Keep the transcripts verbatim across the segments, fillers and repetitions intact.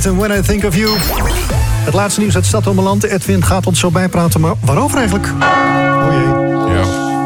When I Think of You. Het laatste nieuws uit Stad Ommeland. Edwin gaat ons zo bijpraten, maar waarover eigenlijk? O jee. Ja.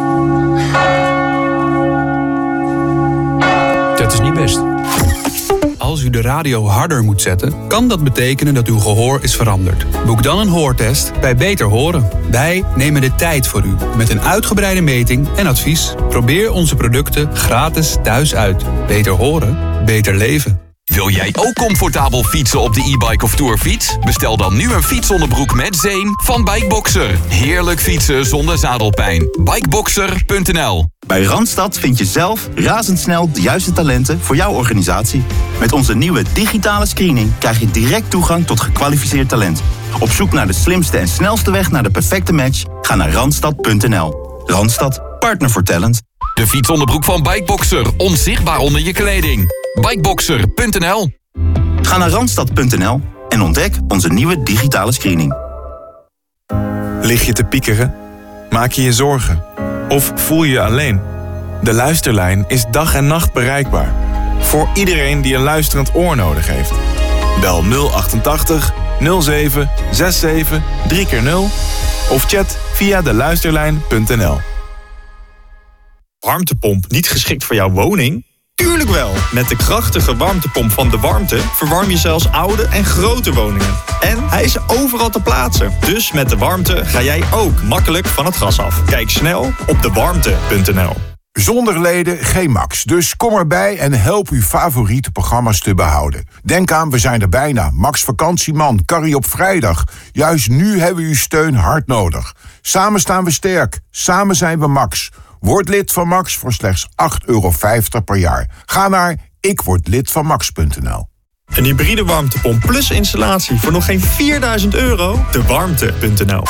Dat is niet best. Als u de radio harder moet zetten, kan dat betekenen dat uw gehoor is veranderd. Boek dan een hoortest bij Beter Horen. Wij nemen de tijd voor u met een uitgebreide meting en advies. Probeer onze producten gratis thuis uit. Beter horen, beter leven. Wil jij ook comfortabel fietsen op de e-bike of tourfiets? Bestel dan nu een fietsonderbroek met zeem van Bikeboxer. Heerlijk fietsen zonder zadelpijn. Bikeboxer punt n l. Bij Randstad vind je zelf razendsnel de juiste talenten voor jouw organisatie. Met onze nieuwe digitale screening krijg je direct toegang tot gekwalificeerd talent. Op zoek naar de slimste en snelste weg naar de perfecte match? Ga naar randstad punt n l. Randstad, partner voor talent. De fietsonderbroek van Bikeboxer, onzichtbaar onder je kleding. Bikeboxer punt n l. Ga naar randstad punt n l en ontdek onze nieuwe digitale screening. Lig je te piekeren? Maak je je zorgen? Of voel je je alleen? De Luisterlijn is dag en nacht bereikbaar. Voor iedereen die een luisterend oor nodig heeft. Bel nul achtentachtig nul zeven zevenenzestig drie keer nul of chat via de luisterlijn punt n l. Warmtepomp niet geschikt voor jouw woning? Tuurlijk wel! Met de krachtige warmtepomp van De Warmte verwarm je zelfs oude en grote woningen. En hij is overal te plaatsen. Dus met De Warmte ga jij ook makkelijk van het gas af. Kijk snel op de warmte punt n l. Zonder leden geen Max, dus kom erbij en help uw favoriete programma's te behouden. Denk aan, we zijn er bijna. Max Vakantieman, Carrie op vrijdag. Juist nu hebben we uw steun hard nodig. Samen staan we sterk, samen zijn we Max. Word lid van Max voor slechts acht euro vijftig per jaar. Ga naar ik word lid van max punt n l. Een hybride warmtepomp plus installatie voor nog geen vierduizend euro? de warmte punt n l.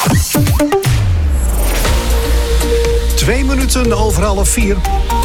Twee minuten over half vier.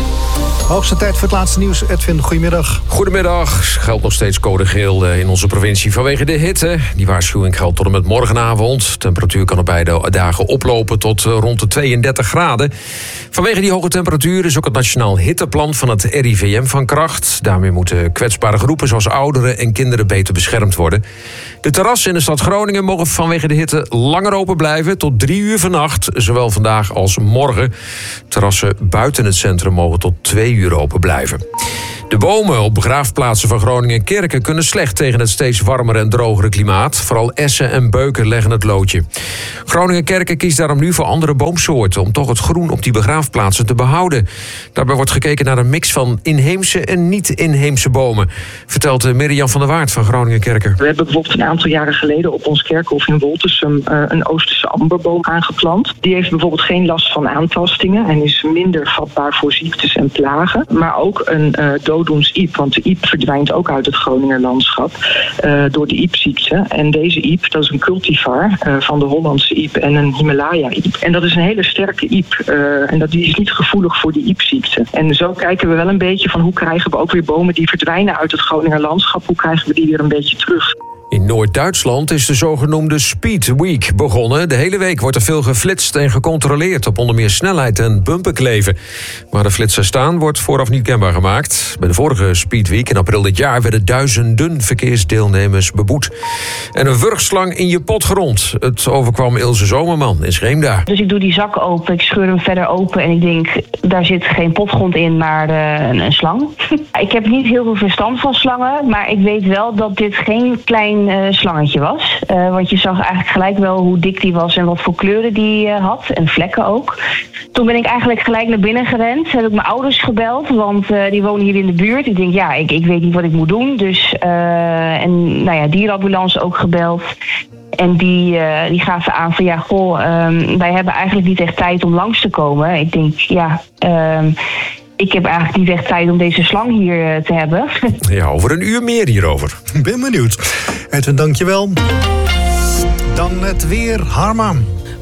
Hoogste tijd voor het laatste nieuws. Edwin, goedemiddag. Goedemiddag. Geldt nog steeds code geel in onze provincie vanwege de hitte. Die waarschuwing geldt tot en met morgenavond. Temperatuur kan op beide dagen oplopen tot rond de tweeëndertig graden. Vanwege die hoge temperatuur is ook het Nationaal Hitteplan van het R I V M van kracht. Daarmee moeten kwetsbare groepen zoals ouderen en kinderen beter beschermd worden. De terrassen in de stad Groningen mogen vanwege de hitte langer open blijven, tot drie uur vannacht, zowel vandaag als morgen. Terrassen buiten het centrum mogen tot twee uur open blijven. De bomen op begraafplaatsen van Groningen en Kerken kunnen slecht tegen het steeds warmere en drogere klimaat. Vooral essen en beuken leggen het loodje. Groningen en Kerken kiest daarom nu voor andere boomsoorten om toch het groen op die begraafplaatsen te behouden. Daarbij wordt gekeken naar een mix van inheemse en niet-inheemse bomen, vertelt Mirjam van der Waard van Groningen en Kerken. We hebben bijvoorbeeld een aantal jaren geleden op ons kerkhof in Woltersum uh, een Oosterse amberboom aangeplant. Die heeft bijvoorbeeld geen last van aantastingen en is minder vatbaar voor ziektes en plagen. Maar ook een uh, dooddoens iep, want de iep verdwijnt ook uit het Groninger landschap uh, door de iepziekte. En deze iep, dat is een cultivar uh, van de Hollandse iep en een Himalaya-iep. En dat is een hele sterke iep uh, en dat, die is niet gevoelig voor die iepziekte. En zo kijken we wel een beetje van hoe krijgen we ook weer bomen die verdwijnen uit het Groninger landschap, hoe krijgen we die weer een beetje terug. In Noord-Duitsland is de zogenoemde Speed Week begonnen. De hele week wordt er veel geflitst en gecontroleerd op onder meer snelheid en bumperkleven. Waar de flitsers staan wordt vooraf niet kenbaar gemaakt. Bij de vorige Speed Week in april dit jaar werden duizenden verkeersdeelnemers beboet. En een wurgslang in je potgrond. Het overkwam Ilse Zomerman in Scheemda. Dus ik doe die zak open, ik scheur hem verder open en ik denk, daar zit geen potgrond in, maar uh, een, een slang. Ik heb niet heel veel verstand van slangen, maar ik weet wel dat dit geen klein Uh, slangetje was. Uh, want je zag eigenlijk gelijk wel hoe dik die was en wat voor kleuren die uh, had. En vlekken ook. Toen ben ik eigenlijk gelijk naar binnen gerend. Heb ik mijn ouders gebeld, want uh, die wonen hier in de buurt. Ik denk, ja, ik, ik weet niet wat ik moet doen. Dus, uh, en nou ja, dierenambulance ook gebeld. En die, uh, die gaven aan van, ja, goh, um, wij hebben eigenlijk niet echt tijd om langs te komen. Ik denk, ja... Um, Ik heb eigenlijk niet echt tijd om deze slang hier te hebben. Ja, over een uur meer hierover. Ik ben benieuwd. Edwin, dank je wel. Dan het weer, Harma.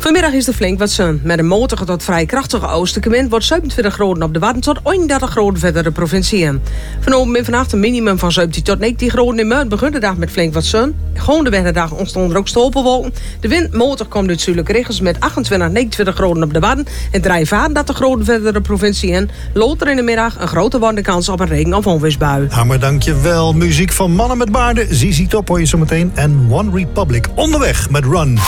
Vanmiddag is er flink wat zon. Met een matige tot vrij krachtige oostelijke wind wordt zevenentwintig graden op de Wadden tot eenendertig graden verder de provincie. Vanavond en vannacht een minimum van zeventien tot negentien graden in Muiden begint de dag met flink wat zon. Gewoon de dag ontstonden er ook stolpenwolken. De wind matig komt uit zuidelijke richtingen met achtentwintig, negenentwintig graden op de Wadden en drieënveertig graden verder de provincie in. Later in de middag een grote wandelkans op een regen- of onweersbui. Hammer, dankjewel. Muziek van Mannen met Baarden, Z Z Top hoor je zo meteen en One Republic onderweg met Run.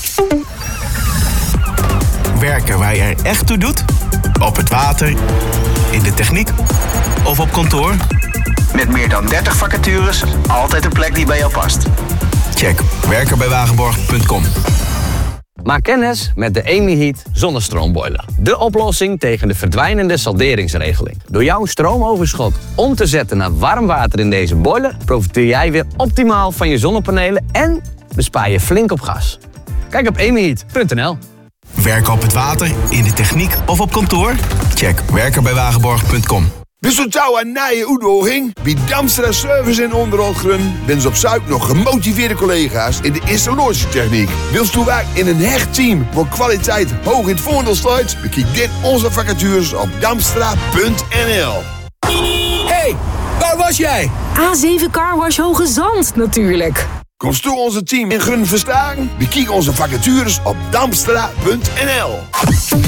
Werken waar je er echt toe doet? Op het water, in de techniek of op kantoor? Met meer dan dertig vacatures, altijd een plek die bij jou past. Check werken bij wagenborg punt com. Maak kennis met de EmiHeat zonnestroomboiler. De oplossing tegen de verdwijnende salderingsregeling. Door jouw stroomoverschot om te zetten naar warm water in deze boiler profiteer jij weer optimaal van je zonnepanelen en bespaar je flink op gas. Kijk op emiheat punt n l. Werken op het water, in de techniek of op kantoor? Check werken bij wagenborg punt com. Wist u touw een nieuwe uitdaging? Bij Damstra Service en Onderhoudgrun ben ze op zoek nog gemotiveerde collega's in de installatietechniek. Wilst u werken in een hecht team waar kwaliteit hoog in het voordeel staat? Bekijk dit onze vacatures op damstra punt n l. Hey, waar was jij? A zeven Carwash Hoge Zand natuurlijk. Komst toe onze team in Gun versterken? Bekijk onze vacatures op damstra punt n l.